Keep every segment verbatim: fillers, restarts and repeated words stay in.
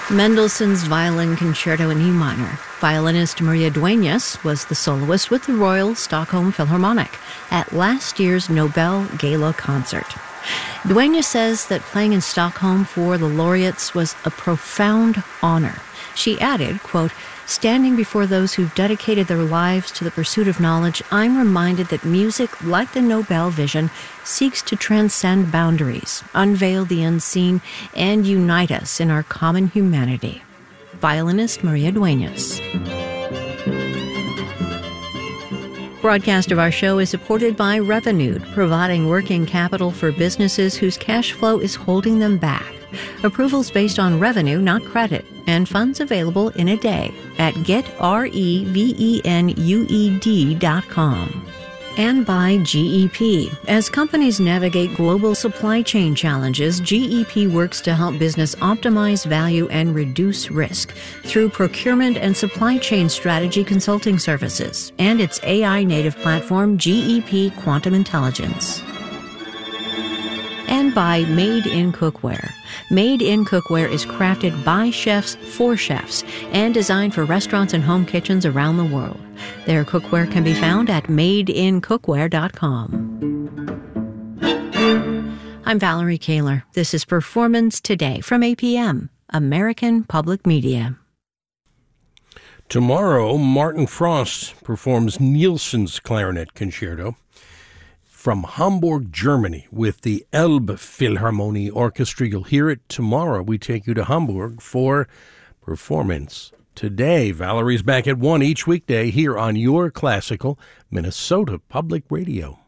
Mendelssohn's Violin Concerto in E minor. Violinist Maria Dueñas was the soloist with the Royal Stockholm Philharmonic at last year's Nobel Gala concert. Dueñas says that playing in Stockholm for the laureates was a profound honor. She added, quote, "Standing before those who've dedicated their lives to the pursuit of knowledge, I'm reminded that music, like the Nobel vision, seeks to transcend boundaries, unveil the unseen, and unite us in our common humanity." Violinist Maria Dueñas. Broadcast of our show is supported by Revenued, providing working capital for businesses whose cash flow is holding them back. Approvals based on revenue, not credit, and funds available in a day at get revenued dot com. And by G E P. As companies navigate global supply chain challenges, G E P works to help business optimize value and reduce risk through procurement and supply chain strategy consulting services and its A I-native platform, G E P Quantum Intelligence. And by Made in Cookware. Made in Cookware is crafted by chefs for chefs and designed for restaurants and home kitchens around the world. Their cookware can be found at made in cookware dot com. I'm Valerie Kaler. This is Performance Today from A P M, American Public Media. Tomorrow, Martin Frost performs Nielsen's Clarinet Concerto from Hamburg, Germany, with the Elbphilharmonie Orchestra. You'll hear it tomorrow. We take you to Hamburg for Performance Today. Valerie's back at one each weekday here on your classical Minnesota Public Radio.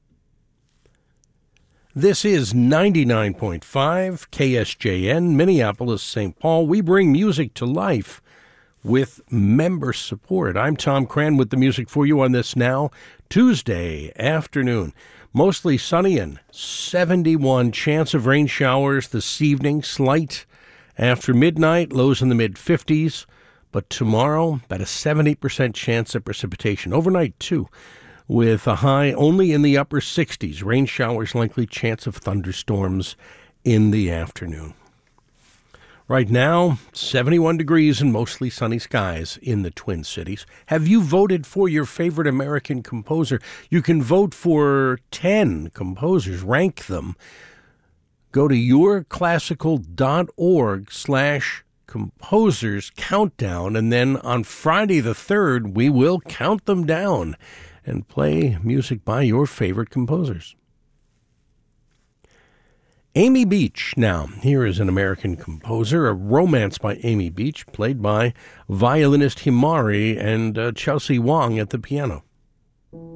This is ninety-nine point five K S J N, Minneapolis, Saint Paul. We bring music to life with member support. I'm Tom Cran with the music for you on this now Tuesday afternoon. Mostly sunny and seventy-one. Chance of rain showers this evening. Slight after midnight. Lows in the mid-fifties. But tomorrow, about a seventy percent chance of precipitation. Overnight, too, with a high only in the upper sixties. Rain showers likely. Chance of thunderstorms in the afternoon. Right now, seventy-one degrees and mostly sunny skies in the Twin Cities. Have you voted for your favorite American composer? You can vote for ten composers. Rank them. Go to yourclassical.org slash composers countdown, and then on Friday the third, we will count them down and play music by your favorite composers. Amy Beach, now, here is an American composer, a romance by Amy Beach, played by violinist Himari and uh, Chelsea Wong at the piano.